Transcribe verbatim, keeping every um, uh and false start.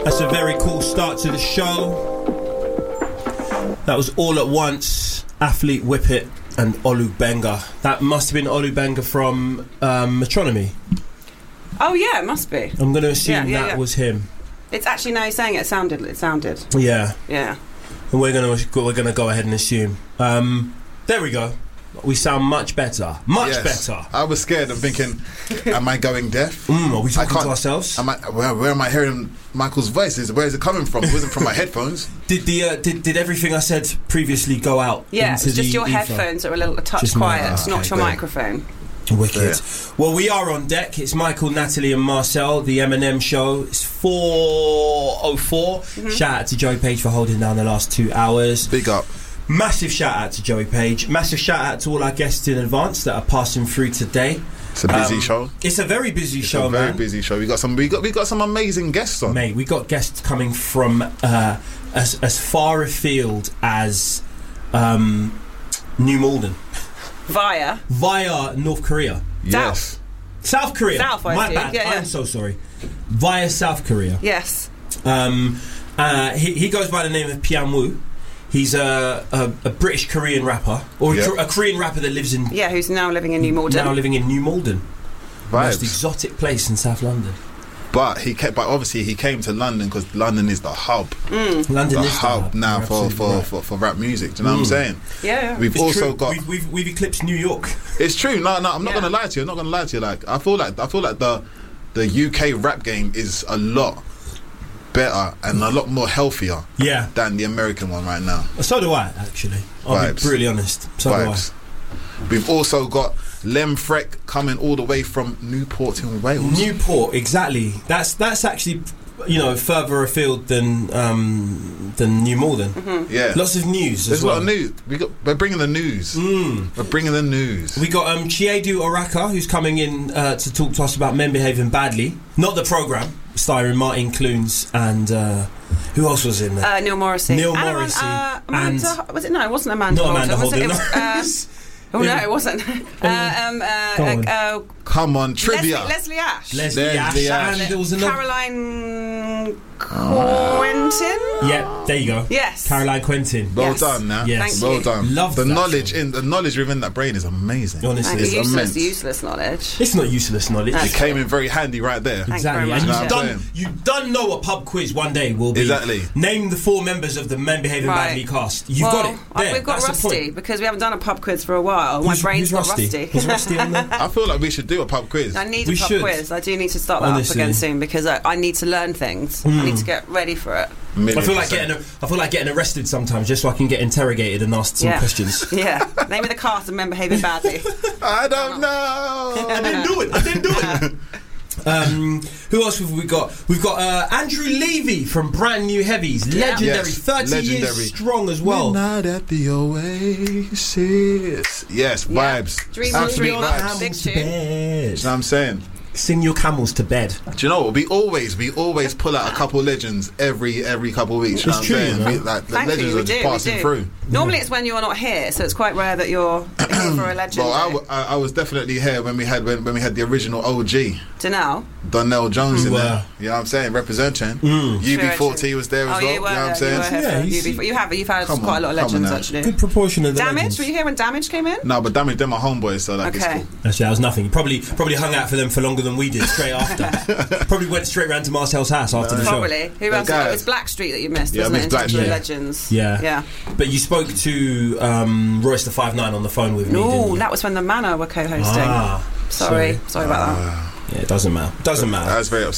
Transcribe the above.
That's a very cool start to the show. That was All at Once, Athlete Whippet and Olu Benga. That must have been Olu Benga from um, Metronomy. Oh yeah, it must be. I'm going to assume yeah, yeah, that yeah. was him. It's actually, now you're saying it, it sounded. It sounded. Yeah. Yeah. And we're going to we're going to go ahead and assume. Um, there we go. We sound much better. Much Yes. better. I was scared. I'm thinking, am I going deaf? Mm, are we I talking can't- to ourselves? Am I, where, where am I hearing Michael's voice? Is where is it coming from? It wasn't from my headphones. Did the uh, did did everything I said previously go out? Yeah, into it's just the your ether? headphones are a little a touch Just my- quiet. ah, It's not okay, your good. microphone. Wicked. Yeah. Well, we are on deck. It's Michael, Natalie and Marcel, the M and M show. It's four oh four. Mm-hmm. Shout out to Joey Page for holding down the last two hours. Big up. Massive shout out to Joey Page. Massive shout out to all our guests in advance that are passing through today. It's a busy Um, show. It's a very busy It's show, a very man. busy show. We got some. We got. We got some amazing guests on. Mate, we got guests coming from uh, as as far afield as um, New Malden Via. via North Korea. Yes. South Korea. South, I My see. bad. Yeah, yeah. I'm so sorry. Via South Korea. Yes. Um, uh, he, he goes by the name of Pian Woo. He's a, a, a British Korean rapper, or Yeah. a, Kor- a Korean rapper that lives in Yeah, who's now living in New Malden. now living in New Malden, most Vibes. exotic place in South London. But he kept. But obviously he came to London because London is the hub. London The is the hub hub. now You're for absolutely for, right. for for rap music. Do you know what I'm Mm. saying? Yeah, yeah. We've It's also true. got. We've, we've, we've eclipsed New York. It's true. No, no. I'm not Yeah. gonna lie to you. I'm not gonna lie to you. Like I feel like I feel like the the U K rap game is a lot better and a lot more healthier Yeah. than the American one right now. So do I, actually. I'll Vibes. be brutally honest. So Vibes. We've also got Lem Freck coming all the way from Newport in do I. Wales. Newport, exactly. That's that's actually, you know, further afield than um, than New Malden. Yeah. Lots of news There's as a well. lot of news. We got. We're bringing the news. Mm. We're bringing the news. We got um, Chiedu Oraka, who's coming in uh, to talk to us about Men Behaving Badly. Not the programme, starring Martin Clunes and uh, who else was in there? Uh, Neil Morrissey. Neil And Morrissey Uh, Amanda, was it? No, it wasn't Amanda. Not Amanda Was it? Holden. It was, uh, oh no, it wasn't. uh, um, uh, Go on. uh, Come on, trivia. Leslie, Leslie Ash. Leslie, Leslie Ash, Ash. and there was another. Caroline Quentin. Yeah, there you go. Yes. Caroline Quentin. Well Yes. done, now. Yes. Thank Well you. done. Love the that knowledge show. in the knowledge within that brain is amazing. Honestly, Thank It's you. Useless, immense. useless knowledge. it's not useless knowledge. No. It came in very handy right there. Thank Exactly, you and very you much. Know what I'm done saying? you done know a pub quiz one day will be Exactly. name the four members of the Men Behaving Right. Badly cast. You've well, got it. uh, There, we've got that's the Rusty point. because we haven't done a pub quiz for a while. My Who's- brain's who's got Rusty? rusty. Was Rusty on there? I feel like we should do a pub quiz. I need We a pub should. quiz. I do need to start that Honestly. up again soon because I, I need to learn things. I need to get ready for it. Million I feel like percent. getting I feel like getting arrested sometimes just so I can get interrogated and asked some Yeah. questions. Yeah. Name of the cast and men behaving badly. I don't know. I didn't do it. I didn't do it. Um, who else have we got? We've got uh, Andrew Levy from Brand New Heavies, legendary, Yes, thirty legendary. years strong as well. Midnight at the Oasis. Yes, Yeah. vibes. Dream Absolute on, dream vibes. on. Camels Big to tune. bed. You know what I'm saying? Sing your camels to bed. Do you know what? We always we always pull out a couple legends every every couple of weeks. You know It's what I'm true, saying? you know. We, like, the Thank legends you. We are just do. We passing do. through. Normally it's when you're not here, so it's quite rare that you're here for a legend. Well, I, w- I, I was definitely here when we had when, when we had the original O G Danelle. Donnell Jones in Wow. there. You know what I'm saying? Representing. Mm. U B True, forty true. was there as Oh, well. you You were, know what I'm you were saying? here Yeah, for he's- U B. You have. You've had Come quite on, a lot of come on legends now. actually. Good proportion of the Damage. legends. Were you here when Damage came in? No, but damn it, they're my homeboys, so like Okay. it's cool. Actually, that was nothing. You probably probably hung out for them for longer than we did. Straight after, probably went straight round to Marcel's house after the show. Probably. Who else? guys. It was Blackstreet that you missed, Yeah, I wasn't it? missed In terms of Blackstreet. legends. Yeah. Yeah. But you spoke to um, Royce the five nine on the phone with me. didn't No, you? that was when the Manor were co-hosting. Ah, sorry, sorry about that. Yeah, it doesn't matter. Doesn't matter. That's very